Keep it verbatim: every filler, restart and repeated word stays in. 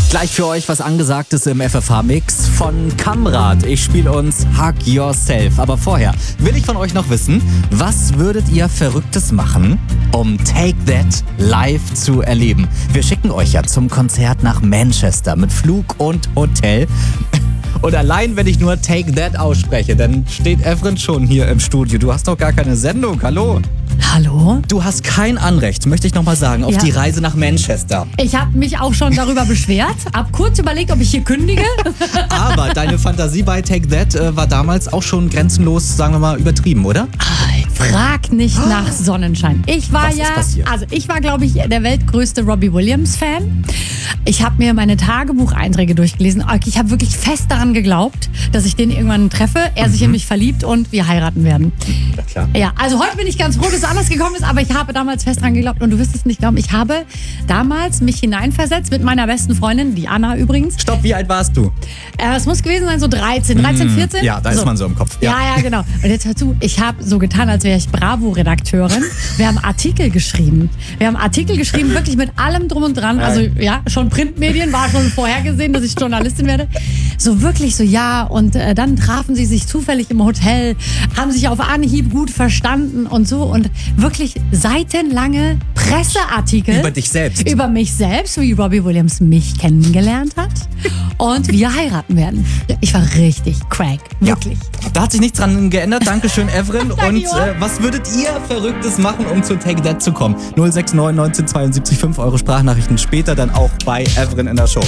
Gleich für euch was Angesagtes im F F H-Mix von Kamrat. Ich spiele uns Hug Yourself. Aber vorher will ich von euch noch wissen, was würdet ihr Verrücktes machen, um Take That live zu erleben? Wir schicken euch ja zum Konzert nach Manchester mit Flug und Hotel. Und allein, wenn ich nur Take That ausspreche, dann steht Evren schon hier im Studio. Du hast doch gar keine Sendung. Hallo. Hallo? Du hast kein Anrecht, möchte ich nochmal sagen, auf Ja. die Reise nach Manchester. Ich habe mich auch schon darüber beschwert. Hab kurz überlegt, ob ich hier kündige. Aber deine Fantasie bei Take That äh, war damals auch schon grenzenlos, sagen wir mal, übertrieben, oder? Frag nicht nach Sonnenschein. Ich war Was ist ja, passiert? also ich war, glaube ich, der weltgrößte Robbie Williams-Fan. Ich habe mir meine Tagebucheinträge durchgelesen. Ich habe wirklich fest daran geglaubt, dass ich den irgendwann treffe, er sich in mich verliebt und wir heiraten werden. Ja, klar. Ja, also heute bin ich ganz froh, dass es anders gekommen ist, aber ich habe damals fest dran geglaubt und du wirst es nicht glauben. Ich habe damals mich hineinversetzt mit meiner besten Freundin, die Anna übrigens. Stopp, wie alt warst du? Äh, es muss gewesen sein, so dreizehn, dreizehn, vierzehn. Ja, da so. ist man so im Kopf. Ja, ja, genau. Und jetzt hör zu, ich habe so getan, als wäre ich Bravo-Redakteurin. Wir haben Artikel geschrieben. Wir haben Artikel geschrieben, wirklich mit allem drum und dran. Also ja, schon Printmedien, war schon vorhergesehen, dass ich Journalistin werde. So wirklich so, ja. Und äh, dann trafen sie sich zufällig im Hotel, haben sich auf Anhieb gut verstanden und so. Und wirklich seitenlange Presseartikel. Über dich selbst. Über mich selbst, wie Robbie Williams mich kennengelernt hat. Und wir heiraten werden. Ich war richtig crank. Wirklich. Ja, da hat sich nichts dran geändert. Dankeschön, Evren. Danke, Und Johann. äh, was würdet ihr Verrücktes machen, um zu Take That zu kommen? null sechs neun neunzehn zweiundsiebzig fünf, eure Sprachnachrichten später dann auch bei Evren in der Show.